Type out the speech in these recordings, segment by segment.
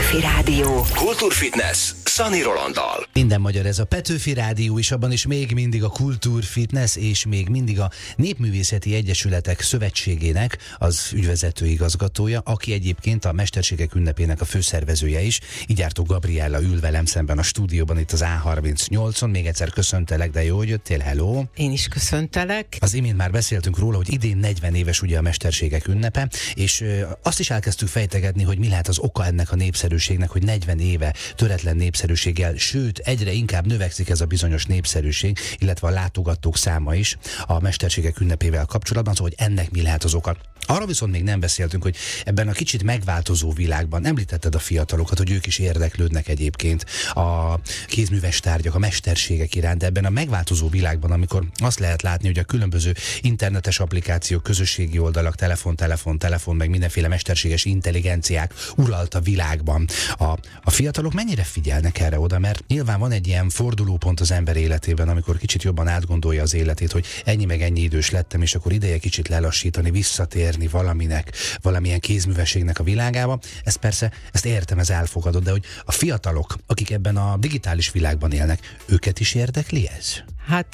Petőfi Rádió. Kultúrfitness Szani Rolanddal. Minden magyar, ez a Petőfi Rádió is, abban is még mindig a Kultúrfitness és még mindig a Népművészeti Egyesületek Szövetségének az ügyvezető igazgatója, aki egyébként a Mesterségek ünnepének a főszervezője is. Igyártó Gabriella ül velem szemben a stúdióban itt az A38-on. Még egyszer köszöntelek, de jó, hogy jöttél, hello! Én is köszöntelek. Az imént már beszéltünk róla, hogy idén 40 éves ugye a Mesterségek ünnepe, és azt is elkezdtük fejtegetni, hogy mi lehet az oka ennek a népszerűségnek, hogy 40 éve töretlen népszerűséggel, sőt egyre inkább növekszik ez a bizonyos népszerűség, illetve a látogatók száma is a Mesterségek ünnepével kapcsolatban, szóval hogy ennek mi lehet az oka. Arra viszont még nem beszéltünk, hogy ebben a kicsit megváltozó világban, említetted a fiatalokat, hogy ők is érdeklődnek egyébként a kézműves tárgyak, a mesterségek iránt, de ebben a megváltozó világban, amikor azt lehet látni, hogy a különböző internetes applikációk, közösségi oldalak, telefon, meg mindenféle mesterséges intelligenciák uralt a világban. A fiatalok mennyire figyelnek erre oda, mert nyilván van egy ilyen fordulópont az ember életében, amikor kicsit jobban átgondolja az életét, hogy ennyi meg ennyi idős lettem, és akkor ideje kicsit lelassítani, visszatérni valaminek, valamilyen kézművességnek a világába. Ezt értem, ez elfogadott, de hogy a fiatalok, akik ebben a digitális világban élnek, őket is érdekli ez? Hát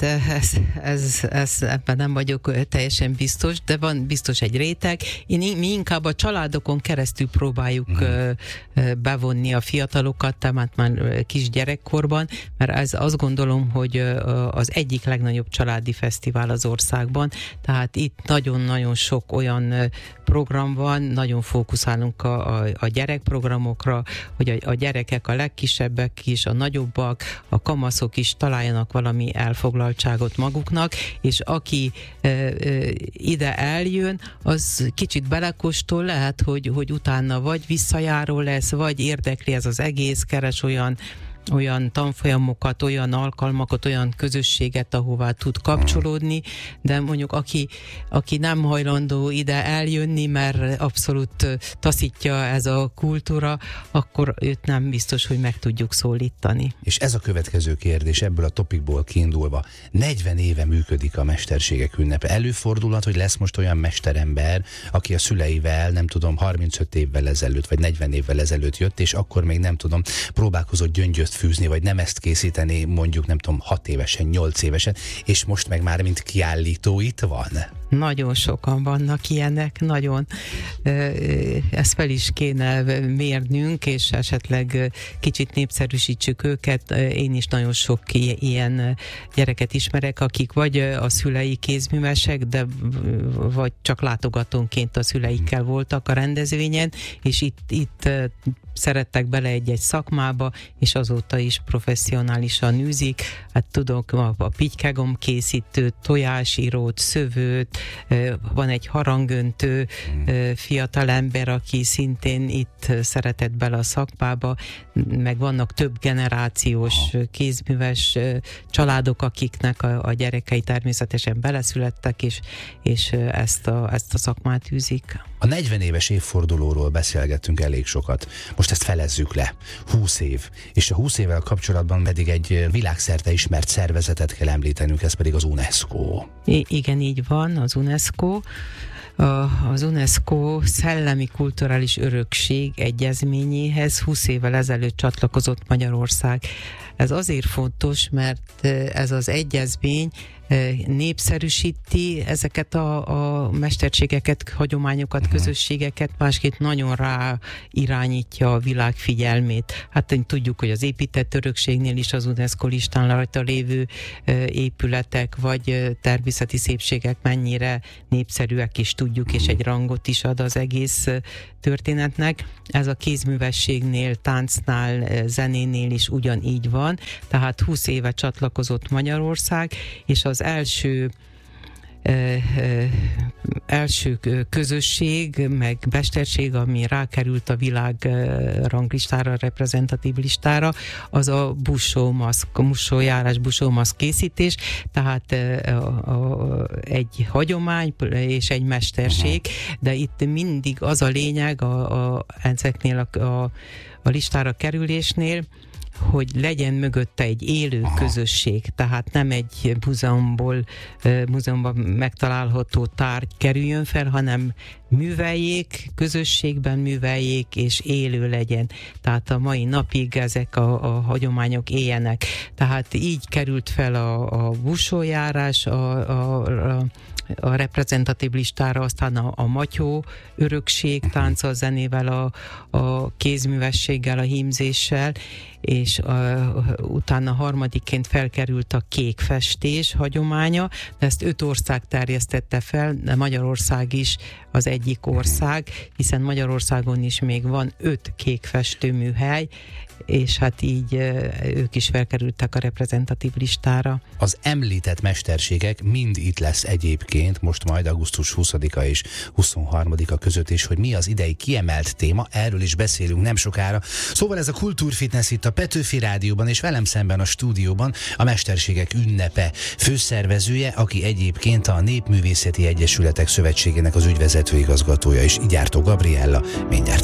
ebben nem vagyok teljesen biztos, de van biztos egy réteg. Mi inkább a családokon keresztül próbáljuk bevonni a fiatalokat, tehát már kisgyerekkorban, mert azt gondolom, hogy az egyik legnagyobb családi fesztivál az országban, tehát itt nagyon-nagyon sok olyan program van, nagyon fókuszálunk a gyerekprogramokra, hogy a gyerekek, a legkisebbek is, a nagyobbak, a kamaszok is találjanak valami elfoglaltságot maguknak, és aki ide eljön, az kicsit belekóstol, lehet, hogy utána vagy visszajáró lesz, vagy érdekli ez az egész, keres olyan tanfolyamokat, olyan alkalmakat, olyan közösséget, ahová tud kapcsolódni, de mondjuk aki nem hajlandó ide eljönni, mert abszolút taszítja ez a kultúra, akkor őt nem biztos, hogy meg tudjuk szólítani. És ez a következő kérdés, ebből a topikból kiindulva. 40 éve működik a Mesterségek ünnepe. Előfordulhat, hogy lesz most olyan mesterember, aki a szüleivel, nem tudom, 35 évvel ezelőtt, vagy 40 évvel ezelőtt jött, és akkor még nem tudom, próbálkozott gyöngyöt fűzni, vagy nem ezt készíteni, mondjuk nem tudom, 6 évesen, 8 évesen, és most meg már mint kiállító itt van. Nagyon sokan vannak ilyenek, nagyon. Ezt fel is kéne mérnünk, és esetleg kicsit népszerűsítsük őket. Én is nagyon sok ilyen gyereket ismerek, akik vagy a szülei kézművesek, de vagy csak látogatónként a szüleikkel voltak a rendezvényen, és itt szerettek bele egy szakmába, és azóta is professzionálisan űzik. Hát tudok a pitykegom készítőt, tojásírót, szövőt, van egy harangöntő fiatal ember, aki szintén itt szeretett bele a szakmába, meg vannak több generációs kézműves családok, akiknek a gyerekei természetesen beleszülettek, és ezt a szakmát űzik. A 40 éves évfordulóról beszélgettünk elég sokat. Most ezt felezzük le. 20 év. És a 20 évvel kapcsolatban pedig egy világszerte ismert szervezetet kell említenünk, ez pedig az UNESCO. Igen, így van, az UNESCO. Az UNESCO szellemi kulturális örökség egyezményéhez 20 évvel ezelőtt csatlakozott Magyarország. Ez azért fontos, mert ez az egyezmény népszerűsíti ezeket a mesterségeket, hagyományokat, közösségeket, másképp nagyon rá irányítja a világ figyelmét. Hát tudjuk, hogy az épített örökségnél is az UNESCO listán rajta lévő épületek, vagy természeti szépségek mennyire népszerűek is tudjuk, és egy rangot is ad az egész történetnek. Ez a kézművességnél, táncnál, zenénél is ugyanígy van. Tehát 20 éve csatlakozott Magyarország, és az első közösség, meg mesterség, ami rákerült a világ ranglistára, reprezentatív listára, az a busójárás, busómaszk készítés, tehát egy hagyomány és egy mesterség, de itt mindig az a lényeg ezeknél a listára kerülésnél, hogy legyen mögötte egy élő közösség, tehát nem egy múzeumban megtalálható tárgy kerüljön fel, hanem műveljék, közösségben műveljék, és élő legyen. Tehát a mai napig ezek a hagyományok éljenek. Tehát így került fel a busójárás, a reprezentatív listára, aztán a matyó örökség, tánccal, zenével, a kézművességgel, a hímzéssel, és utána harmadikként felkerült a kék festés hagyománya, de ezt 5 ország terjesztette fel, de Magyarország is az egyik ország, hiszen Magyarországon is még van 5 kék festőműhely, és hát így ők is felkerültek a reprezentatív listára. Az említett mesterségek mind itt lesz egyébként, most majd augusztus 20-a és 23-a között, és hogy mi az idei kiemelt téma, erről is beszélünk nem sokára. Szóval ez a Kultúrfitness itt a Petőfi Rádióban, és velem szemben a stúdióban a Mesterségek Ünnepe főszervezője, aki egyébként a Népművészeti Egyesületek Szövetségének az ügyvezető igazgatója is, Gyártó Gabriella, mindjárt